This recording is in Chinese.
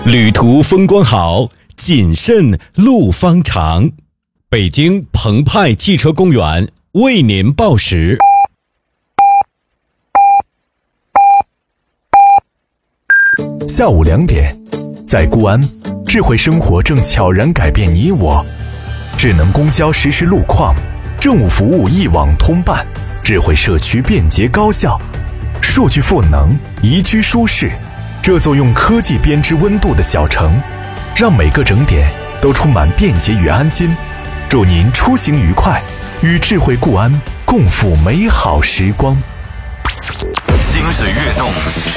旅途风光好，谨慎路方长。北京澎湃汽车公园为您报时。 下午2点，在固安，智慧生活正悄然改变你我。智能公交实时路况，政务服务一网通办，智慧社区便捷高效，数据赋能，宜居舒适。这座用科技编织温度的小城，让每个整点都充满便捷与安心。祝您出行愉快，与智慧固安共赴美好时光。 心水跃动，